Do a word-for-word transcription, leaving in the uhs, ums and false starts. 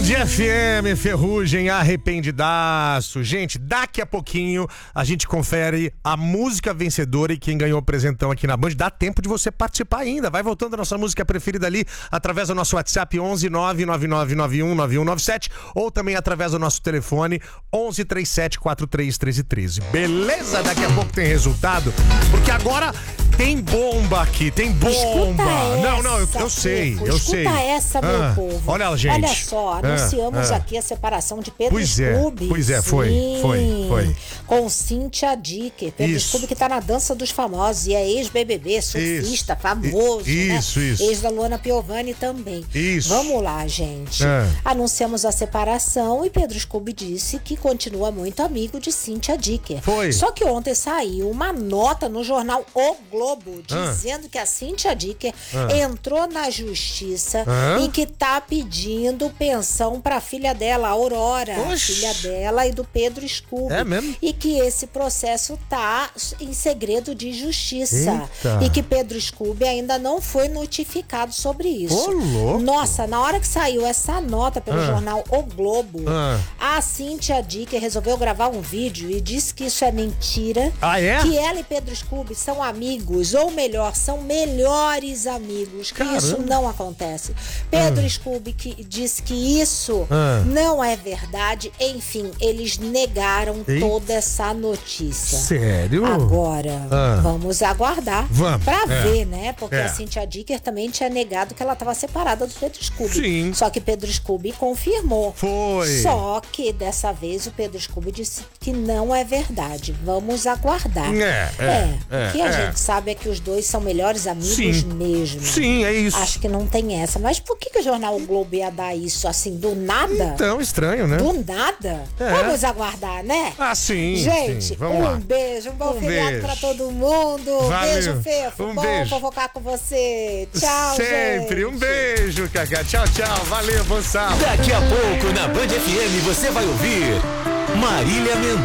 Band F M, Ferrugem, Arrependidaço. Gente, daqui a pouquinho a gente confere a música vencedora e quem ganhou o presentão aqui na Band. Dá tempo de você participar ainda. Vai voltando a nossa música preferida ali através do nosso WhatsApp onze nove nove nove nove um nove um nove sete ou também através do nosso telefone onze trinta e sete quarenta e três treze treze. Beleza? Daqui a pouco tem resultado, porque agora tem bomba aqui, tem bomba. Não, não, eu, eu sei, eu Escuta sei. essa, meu Ah, povo. olha ela, gente. Olha só, anunciamos ah, ah. aqui a separação de Pedro Pois é, Scooby. pois é, foi, Sim, foi, foi. Com Cíntia Dicker. Pedro Isso. Scooby que tá na dança dos famosos e é ex-B B B, surfista, Isso. famoso, Isso, né? isso. Ex da Luana Piovani também. Isso. Vamos lá, gente. Ah. Anunciamos a separação e Pedro Scooby disse que continua muito amigo de Cíntia Dicker. Foi. Só que ontem saiu uma nota no jornal O Globo Ah. dizendo que a Cíntia Dicker Ah. entrou na justiça Ah. e que tá pedindo pensão pra filha dela, a Aurora, Oxi. filha dela e do Pedro Scooby. É mesmo? E que esse processo tá em segredo de justiça. Eita. E que Pedro Scooby ainda não foi notificado sobre isso. Ô, louco. Nossa, na hora que saiu essa nota pelo Ah. jornal O Globo, Ah. a Cíntia Dicker resolveu gravar um vídeo e disse que isso é mentira. Ah, é? Que ela e Pedro Scooby são amigos, ou melhor, são melhores amigos, que Caramba. isso não acontece. Pedro Scooby que disse que isso Ah. não é verdade. Enfim, eles negaram Eita. toda essa notícia. Sério? Agora, Ah. vamos aguardar Vamos, pra é. ver, né? Porque É. a Cíntia Dicker também tinha negado que ela estava separada do Pedro Scooby. Sim. Só que Pedro Scooby confirmou. Foi. Só que dessa vez o Pedro Scooby disse que não é verdade. Vamos aguardar. É, é, o que a é, é. gente sabe é que os dois são melhores amigos Sim. mesmo. Sim, é isso. Acho que não tem essa. Mas por que, que o jornal o Globo ia dar isso assim, do nada? Então, estranho, né? Do nada? É. Vamos aguardar, né? Ah, sim. Gente, sim. Vamos um lá. beijo, um bom Um feriado beijo. pra todo mundo. Valeu. Beijo, Fefo. Um bom beijo. fofocar com você. Tchau, Sempre. gente. Um beijo, Cacá. Tchau, tchau. Valeu, bom sábado. Daqui a pouco na Band F M você vai ouvir Marília Mendonça.